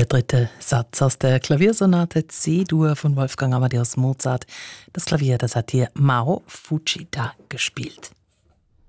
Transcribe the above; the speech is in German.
Der dritte Satz aus der Klaviersonate C-Dur von Wolfgang Amadeus Mozart. Das Klavier, das hat hier Mao Fujita gespielt.